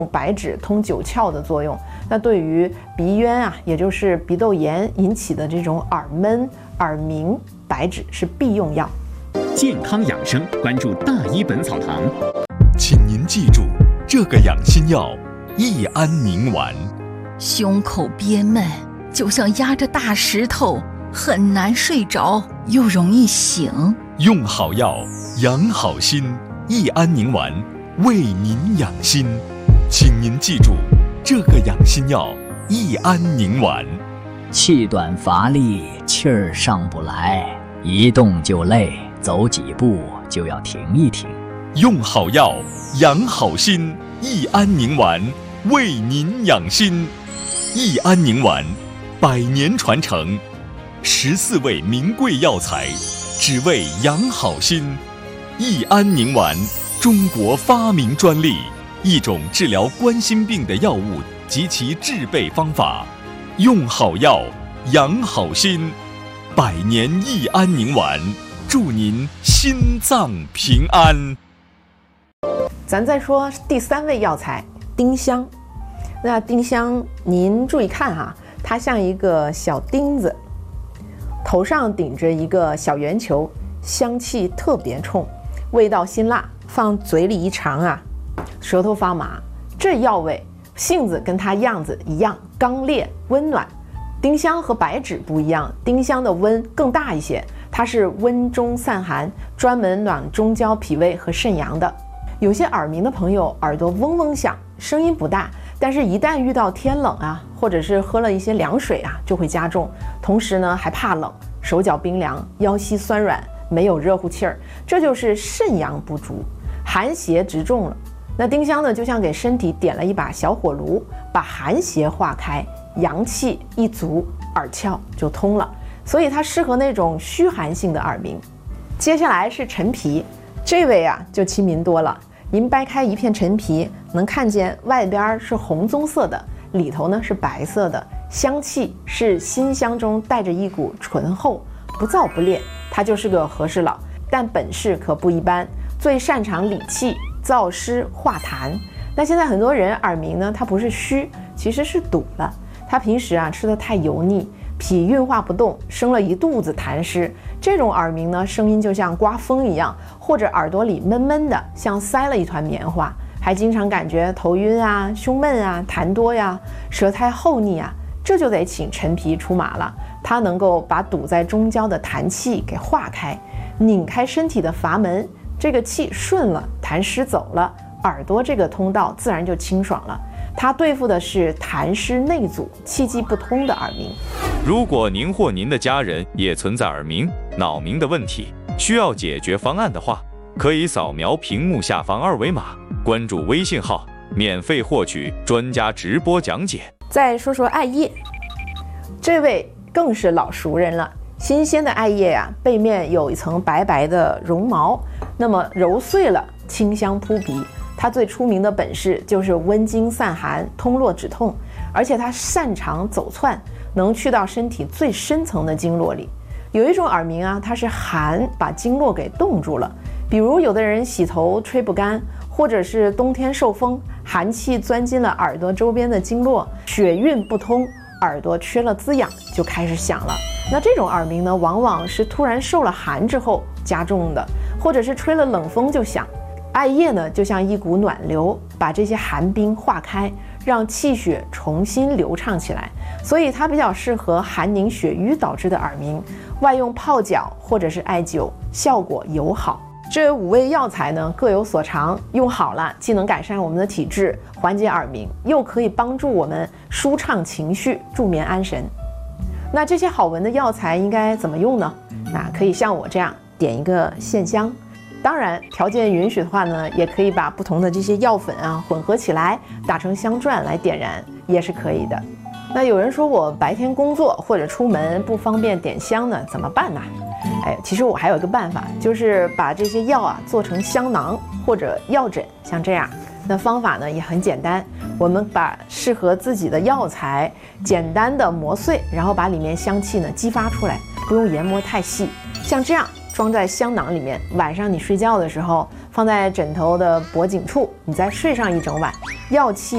白芷通九窍的作用。那对于鼻渊啊，也就是鼻窦炎引起的这种耳闷、耳鸣，白芷是必用药。 健康养生，关注大医本草堂。 请您记住这个养心药益安宁丸。 胸口憋闷，就像压着大石头，很难睡着，又容易醒。 用好药，养好心，益安宁丸为您养心。请您记住这个养心药益安宁丸。 气短乏力，气儿上不来，一动就累，走几步就要停一停。 用好药，养好心，益安宁丸为您养心。益安宁丸100年传承，14味名贵药材，只为养好心。益安宁丸，中国发明专利，一种治疗冠心病的药物及其制备方法。用好药，养好心，100年益安宁丸，祝您心脏平安。 咱再说第3味药材丁香。那丁香您注意看哈，它像一个小钉子，头上顶着一个小圆球，香气特别冲，味道辛辣，放嘴里一尝啊，舌头发麻。这药味性子跟它样子一样，刚烈温暖。丁香和白芷不一样，丁香的温更大一些，它是温中散寒，专门暖中焦脾胃和肾阳的。有些耳鸣的朋友耳朵嗡嗡响，声音不大，但是一旦遇到天冷啊，或者是喝了一些凉水啊，就会加重。同时呢，还怕冷，手脚冰凉，腰膝酸软，没有热乎气儿，这就是肾阳不足，寒邪直中了。那丁香呢，就像给身体点了一把小火炉，把寒邪化开，阳气一足，耳窍就通了。所以它适合那种虚寒性的耳鸣。接下来是陈皮，这味啊就亲民多了。您掰开一片陈皮，能看见外边是红棕色的，里头呢是白色的，香气是辛香中带着一股醇厚，不燥不烈。它就是个和事佬，但本事可不一般，最擅长理气、燥湿、化痰。那现在很多人耳鸣呢，它不是虚，其实是堵了。他平时啊吃得太油腻，脾运化不动，生了一肚子痰湿。这种耳鸣呢，声音就像刮风一样，或者耳朵里闷闷的，像塞了一团棉花，还经常感觉头晕啊、胸闷啊、痰多呀、舌苔厚腻啊，这就得请陈皮出马了。它能够把堵在中焦的痰气给化开，拧开身体的阀门，这个气顺了，痰湿走了，耳朵这个通道自然就清爽了。它对付的是痰湿内阻、气机不通的耳鸣。 如果您或您的家人也存在耳鸣、脑鸣的问题，需要解决方案的话，可以扫描屏幕下方2维码，关注微信号，免费获取专家直播讲解。 再说说艾叶，这位更是老熟人了。新鲜的艾叶呀，背面有一层白白的绒毛，那么揉碎了，清香扑鼻。它最出名的本事就是温经散寒、通络止痛，而且它擅长走窜，能去到身体最深层的经络里。有一种耳鸣啊，它是寒把经络给冻住了，比如有的人洗头吹不干，或者是冬天受风，寒气钻进了耳朵周边的经络，血运不通，耳朵缺了滋养，就开始响了。那这种耳鸣呢，往往是突然受了寒之后加重的，或者是吹了冷风就响。艾叶呢，就像一股暖流，把这些寒冰化开，让气血重新流畅起来。所以它比较适合寒凝血瘀导致的耳鸣，外用泡脚或者是艾灸，效果友好。这5味药材呢，各有所长，用好了既能改善我们的体质，缓解耳鸣，又可以帮助我们舒畅情绪，助眠安神。那这些好闻的药材应该怎么用呢？那可以像我这样点一个线香。当然条件允许的话呢，也可以把不同的这些药粉啊混合起来，打成香篆来点燃，也是可以的。那有人说我白天工作或者出门不方便点香呢，怎么办呢？其实我还有一个办法，就是把这些药啊做成香囊或者药枕，像这样。那方法呢也很简单，我们把适合自己的药材简单的磨碎，然后把里面香气呢激发出来，不用研磨太细，像这样装在香囊里面。晚上你睡觉的时候放在枕头的脖颈处，你再睡上一整晚，药气